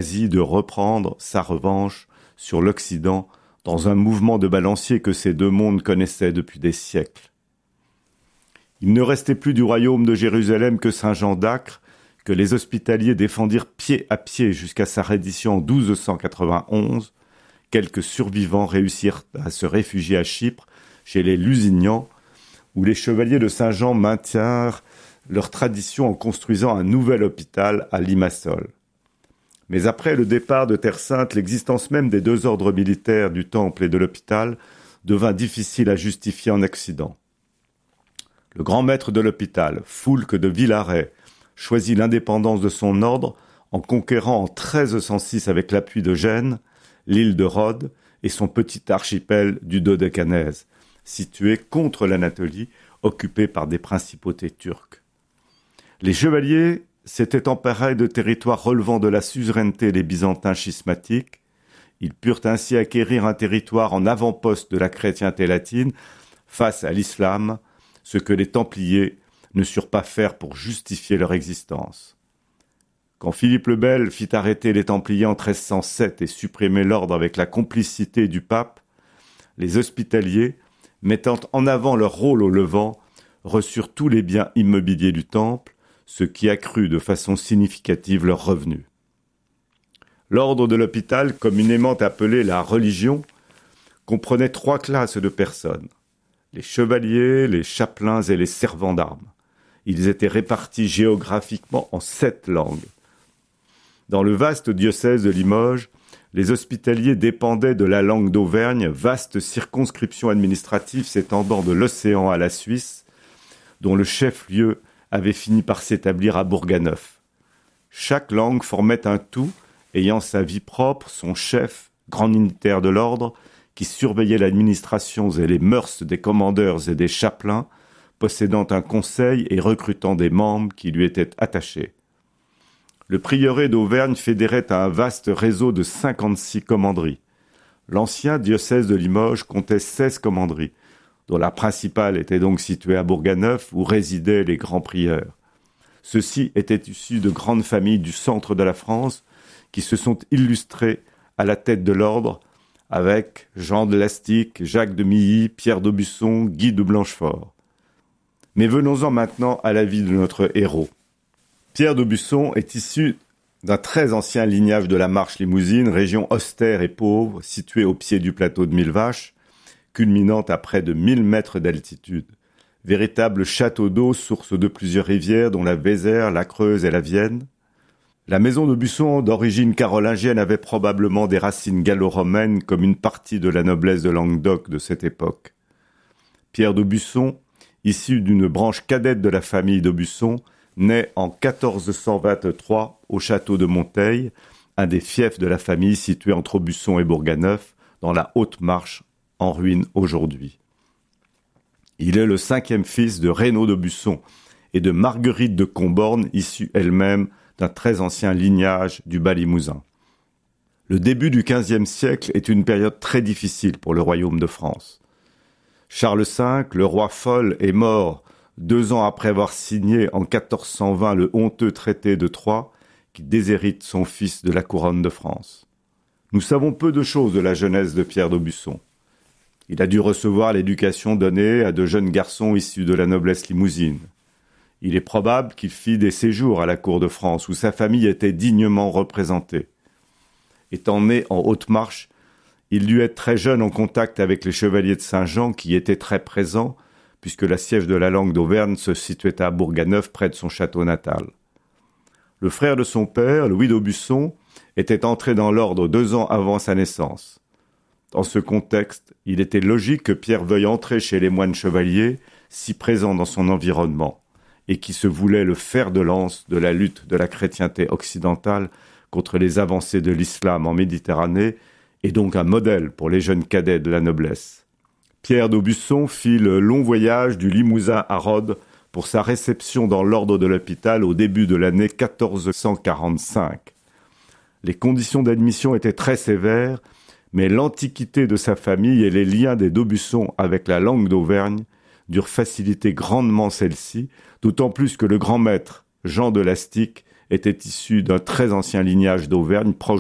choisi de reprendre sa revanche sur l'Occident dans un mouvement de balancier que ces deux mondes connaissaient depuis des siècles. Il ne restait plus du royaume de Jérusalem que Saint-Jean d'Acre, que les hospitaliers défendirent pied à pied jusqu'à sa reddition en 1291. Quelques survivants réussirent à se réfugier à Chypre, chez les Lusignans, où les chevaliers de Saint-Jean maintinrent leur tradition en construisant un nouvel hôpital à Limassol. Mais après le départ de Terre Sainte, l'existence même des deux ordres militaires du Temple et de l'hôpital devint difficile à justifier en Occident. Le grand maître de l'hôpital, Foulques de Villaret, choisit l'indépendance de son ordre en conquérant en 1306 avec l'appui de Gênes, l'île de Rhodes et son petit archipel du Dodécanèse, situé contre l'Anatolie, occupé par des principautés turques. Les chevaliers s'étaient emparés de territoires relevant de la suzeraineté des Byzantins schismatiques. Ils purent ainsi acquérir un territoire en avant-poste de la chrétienté latine face à l'islam, ce que les Templiers ne surent pas faire pour justifier leur existence. Quand Philippe le Bel fit arrêter les Templiers en 1307 et supprimer l'ordre avec la complicité du pape, les hospitaliers, mettant en avant leur rôle au Levant, reçurent tous les biens immobiliers du Temple, ce qui accrut de façon significative leurs revenus. L'ordre de l'hôpital, communément appelé la religion, comprenait 3 classes de personnes: les chevaliers, les chapelains et les servants d'armes. Ils étaient répartis géographiquement en 7 langues. Dans le vaste diocèse de Limoges, les hospitaliers dépendaient de la langue d'Auvergne, vaste circonscription administrative s'étendant de l'océan à la Suisse, dont le chef-lieu avait fini par s'établir à Bourganeuf. Chaque langue formait un tout, ayant sa vie propre, son chef, grand dignitaire de l'ordre, qui surveillait l'administration et les mœurs des commandeurs et des chapelains, possédant un conseil et recrutant des membres qui lui étaient attachés. Le prieuré d'Auvergne fédérait un vaste réseau de 56 commanderies. L'ancien diocèse de Limoges comptait 16 commanderies, dont la principale était donc située à Bourganeuf, où résidaient les grands prieurs. Ceux-ci étaient issus de grandes familles du centre de la France, qui se sont illustrés à la tête de l'ordre, avec Jean de Lastic, Jacques de Milly, Pierre d'Aubusson, Guy de Blanchefort. Mais venons-en maintenant à la vie de notre héros. Pierre d'Aubusson est issu d'un très ancien lignage de la Marche Limousine, région austère et pauvre, située au pied du plateau de Millevaches, culminant à près de 1000 mètres d'altitude. Véritable château d'eau, source de plusieurs rivières, dont la Vézère, la Creuse et la Vienne. La maison d'Aubusson, d'origine carolingienne, avait probablement des racines gallo-romaines comme une partie de la noblesse de Languedoc de cette époque. Pierre d'Aubusson, issu d'une branche cadette de la famille d'Aubusson, naît en 1423 au château de Monteil, un des fiefs de la famille situé entre Aubusson et Bourganeuf, dans la Haute-Marche, en ruine aujourd'hui. Il est le 5e fils de Raynaud d'Aubusson et de Marguerite de Comborne, issue elle-même d'un très ancien lignage du Bas-Limousin. Le début du XVe siècle est une période très difficile pour le royaume de France. Charles V, le roi Fol, est mort 2 ans après avoir signé en 1420 le honteux traité de Troyes qui déshérite son fils de la couronne de France. Nous savons peu de choses de la jeunesse de Pierre d'Aubusson. Il a dû recevoir l'éducation donnée à de jeunes garçons issus de la noblesse limousine. Il est probable qu'il fit des séjours à la cour de France où sa famille était dignement représentée. Étant né en Haute-Marche, il dut être très jeune en contact avec les chevaliers de Saint-Jean qui étaient très présents puisque la siège de la langue d'Auvergne se situait à Bourganeuf près de son château natal. Le frère de son père, Louis d'Aubusson, était entré dans l'ordre 2 ans avant sa naissance. Dans ce contexte, il était logique que Pierre veuille entrer chez les moines chevaliers, si présents dans son environnement, et qui se voulaient le fer de lance de la lutte de la chrétienté occidentale contre les avancées de l'islam en Méditerranée, et donc un modèle pour les jeunes cadets de la noblesse. Pierre d'Aubusson fit le long voyage du Limousin à Rhodes pour sa réception dans l'ordre de l'hôpital au début de l'année 1445. Les conditions d'admission étaient très sévères, mais l'antiquité de sa famille et les liens des d'Aubusson avec la langue d'Auvergne durent faciliter grandement celle-ci, d'autant plus que le grand maître, Jean de Lastic, était issu d'un très ancien lignage d'Auvergne proche